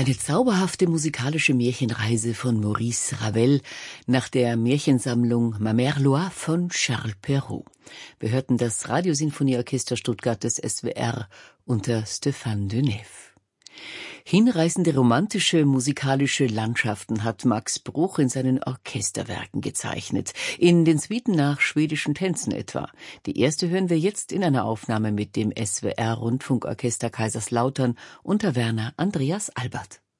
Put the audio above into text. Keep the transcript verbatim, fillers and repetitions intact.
Eine zauberhafte musikalische Märchenreise von Maurice Ravel nach der Märchensammlung Ma Mère Loire von Charles Perrault. Wir hörten das Radiosinfonieorchester Stuttgart des S W R unter Stéphane Denève. Hinreißende romantische musikalische Landschaften hat Max Bruch in seinen Orchesterwerken gezeichnet, in den Suiten nach schwedischen Tänzen etwa. Die erste hören wir jetzt in einer Aufnahme mit dem S W R Rundfunkorchester Kaiserslautern unter Werner Andreas Albert.